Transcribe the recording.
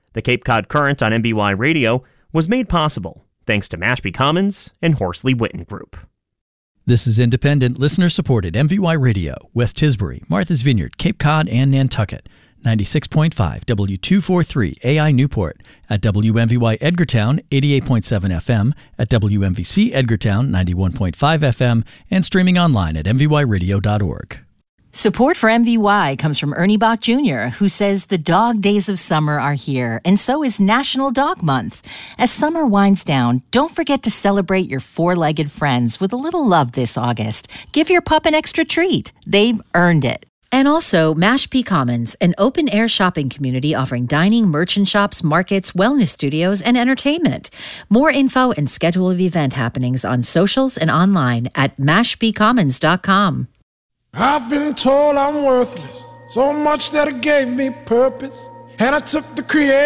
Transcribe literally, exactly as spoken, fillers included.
The Cape Cod Current on M V Y Radio was made possible thanks to Mashpee Commons and Horsley Witten Group. This is independent, listener-supported M V Y Radio, West Tisbury, Martha's Vineyard, Cape Cod, and Nantucket. ninety-six point five W two forty-three A I Newport, at W M V Y Edgartown eighty-eight point seven F M, at W M V C Edgartown ninety-one point five F M, and streaming online at m v y radio dot org. Support for M V Y comes from Ernie Bach Junior, who says the dog days of summer are here, and so is National Dog Month. As summer winds down, don't forget to celebrate your four-legged friends with a little love this August. Give your pup an extra treat. They've earned it. And also Mashpee Commons, an open-air shopping community offering dining, merchant shops, markets, wellness studios, and entertainment. More info and schedule of event happenings on socials and online at mashpee commons dot com. I've been told I'm worthless, so much that it gave me purpose, and I took the creative